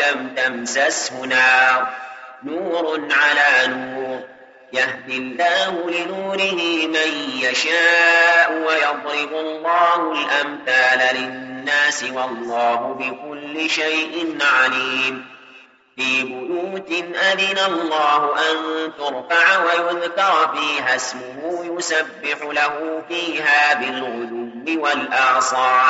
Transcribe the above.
لم تمسسه نار نور على نور يهدي الله لنوره من يشاء ويضرب الله الأمثال للناس والله بكل شيء عليم في بيوت أذن الله أن ترفع ويذكر فيها اسمه يسبح له فيها بالغدو والآصال